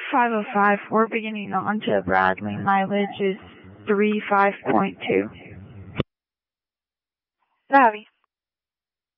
505, we're beginning on to Bradley. Mileage is 35.2. Bobby.